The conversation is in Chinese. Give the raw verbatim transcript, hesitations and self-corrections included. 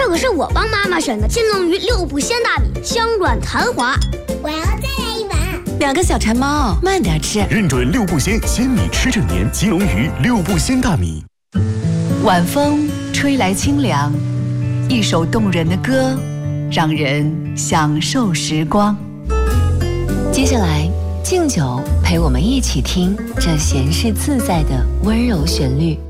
这可是我帮妈妈选的金龙鱼六步鲜大米，香软弹滑。 我要再来一碗。 两个小馋猫，慢点吃。 认准六步鲜，鲜米吃正年。金龙鱼六步鲜大米。 晚风吹来清凉，一首动人的歌，让人享受时光。接下来，敬酒陪我们一起听这闲适自在的温柔旋律。